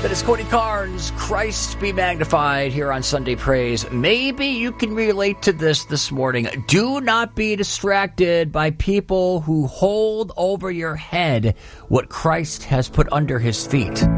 That is Cody Carnes, Christ be magnified, here on Sunday Praise. Maybe you can relate to this morning. Do not be distracted by people who hold over your head what Christ has put under his feet.